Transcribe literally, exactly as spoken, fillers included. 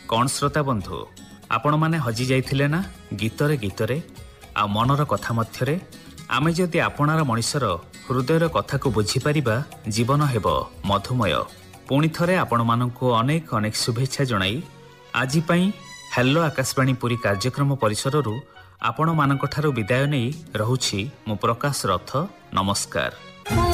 कौन श्रोता बंधु आपण माने हजि जाइथिले ना गीतरे गीतरे आ मनर कथा मध्यरे आमे जदि आपणार मनिषर हृदयर कथा को बुझी परिबा जीवन हेबो मधुमय। पुणी थरे आपण माननकु अनेक अनेक शुभेच्छा जणाई आजि पई हेलो आकाशवाणी पुरी कार्यक्रम परिसररू आपण माननक ठारू विदाय नै रहुछि मु प्रकाश रथ। नमस्कार।